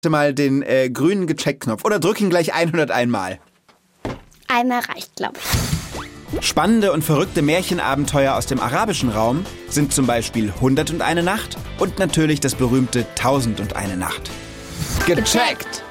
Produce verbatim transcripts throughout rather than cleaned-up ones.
mal den äh, grünen Gecheckt-Knopf oder drück ihn gleich hunderteins Mal. Einmal reicht, glaube ich. Spannende und verrückte Märchenabenteuer aus dem arabischen Raum sind zum Beispiel hunderteine Nacht und natürlich das berühmte tausendundeine Nacht. Gecheckt!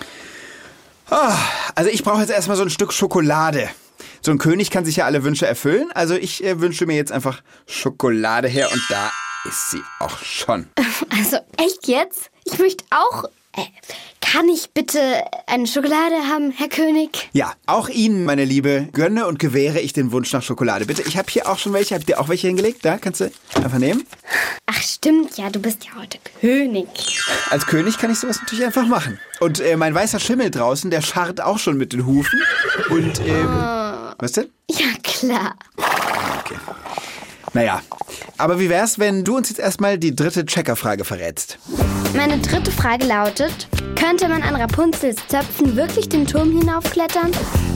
Oh, also ich brauche jetzt erstmal so ein Stück Schokolade. So ein König kann sich ja alle Wünsche erfüllen, also ich äh, wünsche mir jetzt einfach Schokolade her und da ist sie auch schon. Also echt jetzt? Ich möchte auch... Äh, kann ich bitte eine Schokolade haben, Herr König? Ja, auch Ihnen, meine Liebe, gönne und gewähre ich den Wunsch nach Schokolade. Bitte, ich habe hier auch schon welche. Hab dir auch welche hingelegt? Da, kannst du einfach nehmen. Ach stimmt, ja, du bist ja heute König. Als König kann ich sowas natürlich einfach machen. Und äh, mein weißer Schimmel draußen, der scharrt auch schon mit den Hufen. Und, ähm, oh. Was denn? Ja, klar. Okay. Naja, aber wie wär's, wenn du uns jetzt erstmal die dritte Checkerfrage verrätst? Meine dritte Frage lautet, könnte man an Rapunzels Zöpfen wirklich den Turm hinaufklettern?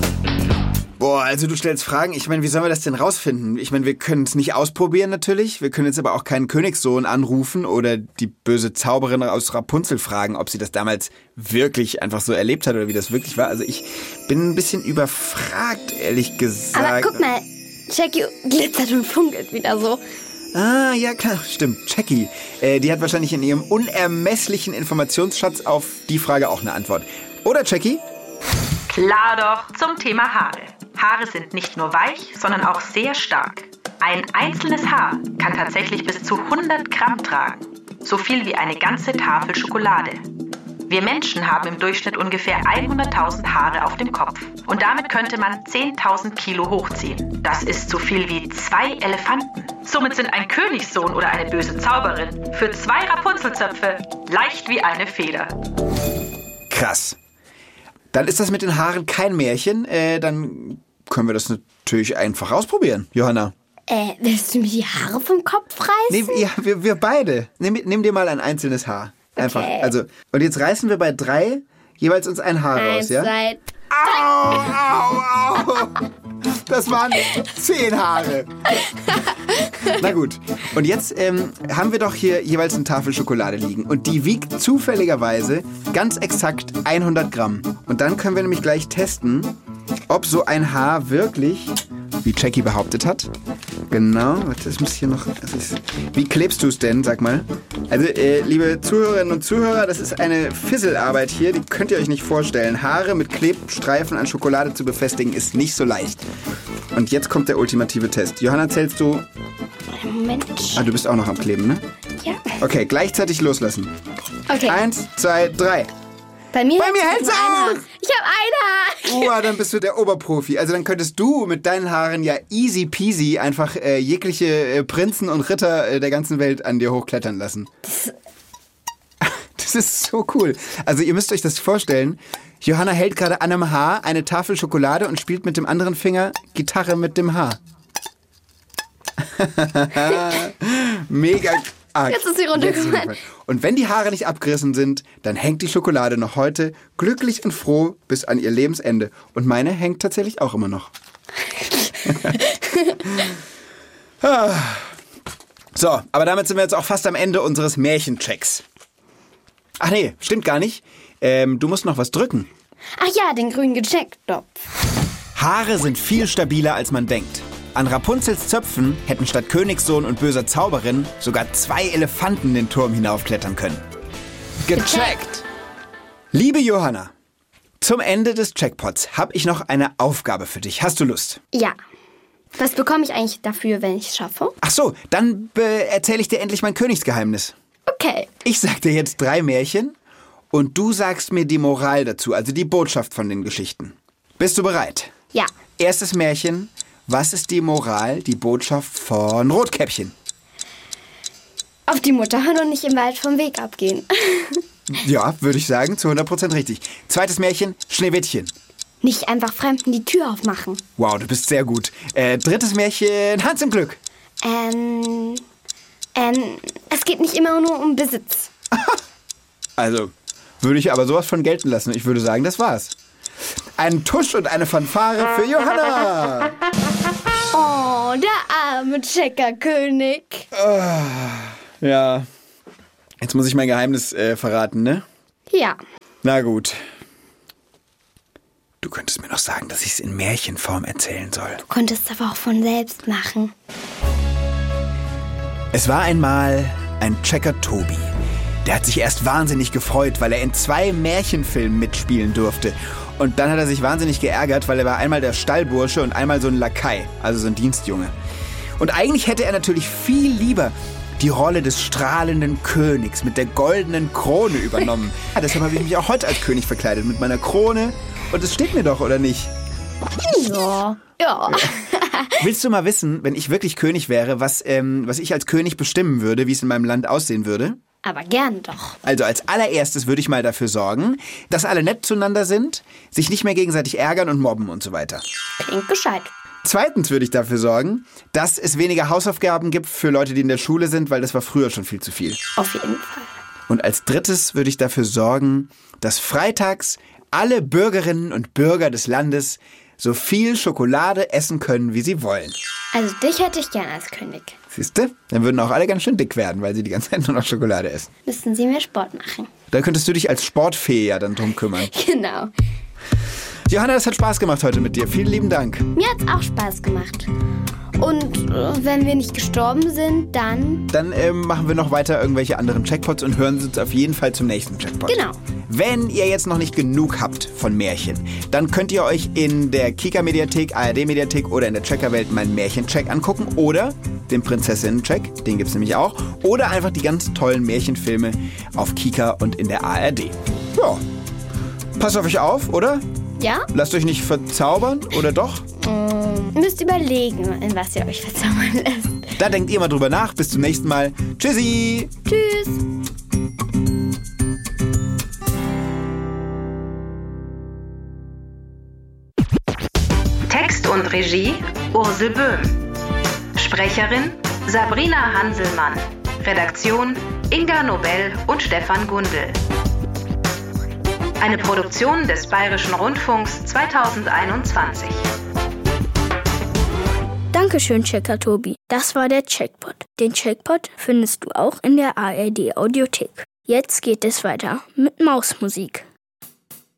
Boah, also du stellst Fragen. Ich meine, wie sollen wir das denn rausfinden? Ich meine, wir können es nicht ausprobieren natürlich. Wir können jetzt aber auch keinen Königssohn anrufen oder die böse Zauberin aus Rapunzel fragen, ob sie das damals wirklich einfach so erlebt hat oder wie das wirklich war. Also ich bin ein bisschen überfragt, ehrlich gesagt. Aber guck mal, Jackie glitzert und funkelt wieder so. Ah, ja klar, stimmt. Jackie, äh, die hat wahrscheinlich in ihrem unermesslichen Informationsschatz auf die Frage auch eine Antwort. Oder, Jackie? Klar doch, zum Thema Haare. Haare sind nicht nur weich, sondern auch sehr stark. Ein einzelnes Haar kann tatsächlich bis zu hundert Gramm tragen. So viel wie eine ganze Tafel Schokolade. Wir Menschen haben im Durchschnitt ungefähr hunderttausend Haare auf dem Kopf. Und damit könnte man zehntausend Kilo hochziehen. Das ist so viel wie zwei Elefanten. Somit sind ein Königssohn oder eine böse Zauberin für zwei Rapunzelzöpfe leicht wie eine Feder. Krass. Dann ist das mit den Haaren kein Märchen. Äh, dann können wir das natürlich einfach ausprobieren, Johanna. Äh, willst du mir die Haare vom Kopf reißen? Nee, ja, wir, wir beide. Nimm, nimm dir mal ein einzelnes Haar. Einfach. Okay. Also, und jetzt reißen wir bei drei jeweils uns ein Haar Eins, raus, ja? zwei, Au, au, au. Das waren zehn Haare. Na gut. Und jetzt ähm, haben wir doch hier jeweils eine Tafel Schokolade liegen. Und die wiegt zufälligerweise ganz exakt hundert Gramm. Und dann können wir nämlich gleich testen, ob so ein Haar wirklich, wie Jackie behauptet hat, genau, warte, das muss hier noch, das ist, wie klebst du es denn, sag mal? Also, äh, liebe Zuhörerinnen und Zuhörer, das ist eine Fisselarbeit hier, die könnt ihr euch nicht vorstellen. Haare mit Klebstreifen an Schokolade zu befestigen, ist nicht so leicht. Und jetzt kommt der ultimative Test. Johanna, zählst du? Moment. Ah, du bist auch noch am Kleben, ne? Ja. Okay, gleichzeitig loslassen. Okay. Eins, zwei, drei. Bei mir, Bei mir hält's nur ein Haar. auf! Ich hab ein Haar. Uah, dann bist du der Oberprofi. Also dann könntest du mit deinen Haaren ja easy peasy einfach äh, jegliche äh, Prinzen und Ritter äh, der ganzen Welt an dir hochklettern lassen. Das, das ist so cool. Also ihr müsst euch das vorstellen. Johanna hält gerade an einem Haar eine Tafel Schokolade und spielt mit dem anderen Finger Gitarre mit dem Haar. Mega arg. Jetzt ist sie runtergefallen. Und wenn die Haare nicht abgerissen sind, dann hängt die Schokolade noch heute glücklich und froh bis an ihr Lebensende. Und meine hängt tatsächlich auch immer noch. So, aber damit sind wir jetzt auch fast am Ende unseres Märchenchecks. Ach nee, stimmt gar nicht. Ähm, du musst noch was drücken. Ach ja, den grünen Gecheckt-Knopf. Haare sind viel stabiler, als man denkt. An Rapunzels Zöpfen hätten statt Königssohn und böser Zauberin sogar zwei Elefanten den Turm hinaufklettern können. Gecheckt! Liebe Johanna, zum Ende des Checkpots habe ich noch eine Aufgabe für dich. Hast du Lust? Ja. Was bekomme ich eigentlich dafür, wenn ich es schaffe? Ach so, dann äh, erzähle ich dir endlich mein Königsgeheimnis. Okay. Ich sag dir jetzt drei Märchen und du sagst mir die Moral dazu, also die Botschaft von den Geschichten. Bist du bereit? Ja. Erstes Märchen. Was ist die Moral, die Botschaft von Rotkäppchen? Auf die Mutter hören und nicht im Wald vom Weg abgehen. Ja, würde ich sagen, zu hundert Prozent richtig. Zweites Märchen, Schneewittchen. Nicht einfach Fremden die Tür aufmachen. Wow, du bist sehr gut. Äh, drittes Märchen, Hans im Glück. Ähm, ähm, es geht nicht immer nur um Besitz. Also, würde ich aber sowas von gelten lassen. Ich würde sagen, das war's. Ein Tusch und eine Fanfare für Johanna. Oh, der arme Checkerkönig. Ja. Jetzt muss ich mein Geheimnis äh, verraten, ne? Ja. Na gut. Du könntest mir noch sagen, dass ich es in Märchenform erzählen soll. Du konntest es aber auch von selbst machen. Es war einmal ein Checker Tobi. Der hat sich erst wahnsinnig gefreut, weil er in zwei Märchenfilmen mitspielen durfte. Und dann hat er sich wahnsinnig geärgert, weil er war einmal der Stallbursche und einmal so ein Lakai, also so ein Dienstjunge. Und eigentlich hätte er natürlich viel lieber die Rolle des strahlenden Königs mit der goldenen Krone übernommen. Ja, deshalb habe ich mich auch heute als König verkleidet, mit meiner Krone. Und es steht mir doch, oder nicht? Ja. Ja. Willst du mal wissen, wenn ich wirklich König wäre, was, ähm, was ich als König bestimmen würde, wie es in meinem Land aussehen würde? Aber gern doch. Also als allererstes würde ich mal dafür sorgen, dass alle nett zueinander sind, sich nicht mehr gegenseitig ärgern und mobben und so weiter. Klingt gescheit. Zweitens würde ich dafür sorgen, dass es weniger Hausaufgaben gibt für Leute, die in der Schule sind, weil das war früher schon viel zu viel. Auf jeden Fall. Und als drittes würde ich dafür sorgen, dass freitags alle Bürgerinnen und Bürger des Landes so viel Schokolade essen können, wie sie wollen. Also dich hätte ich gern als König. Siehste? Dann würden auch alle ganz schön dick werden, weil sie die ganze Zeit nur noch Schokolade essen. Müssten sie mehr Sport machen. Da könntest du dich als Sportfee ja dann drum kümmern. Genau. Johanna, es hat Spaß gemacht heute mit dir. Vielen lieben Dank. Mir hat's auch Spaß gemacht. Und äh, wenn wir nicht gestorben sind, dann... Dann ähm, machen wir noch weiter irgendwelche anderen Checkpots und hören uns auf jeden Fall zum nächsten Checkpot. Genau. Wenn ihr jetzt noch nicht genug habt von Märchen, dann könnt ihr euch in der Kika-Mediathek, A R D-Mediathek oder in der Checkerwelt meinen Märchencheck angucken oder den Prinzessinnen-Check, den gibt's nämlich auch, oder einfach die ganz tollen Märchenfilme auf Kika und in der A R D. Ja, passt auf euch auf, oder? Ja? Lasst euch nicht verzaubern, oder doch? Ähm, müsst überlegen, in was ihr euch verzaubern lässt. Da denkt ihr mal drüber nach. Bis zum nächsten Mal. Tschüssi! Tschüss! Text und Regie Ursel Böhm. Sprecherin Sabrina Hanselmann. Redaktion Inga Nobel und Stefan Gundel. Eine Produktion des Bayerischen Rundfunks zweitausendeinundzwanzig. Dankeschön, Checker Tobi. Das war der Checkpot. Den Checkpot findest du auch in der A R D Audiothek. Jetzt geht es weiter mit Mausmusik.